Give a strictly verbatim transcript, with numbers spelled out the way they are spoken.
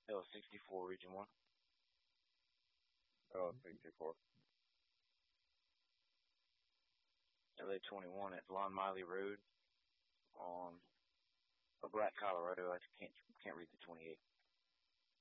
L sixty-four, Region one. L sixty-four. L A twenty-one at Lon Miley Road on a Black, Colorado. I can't can't read the twenty-eight.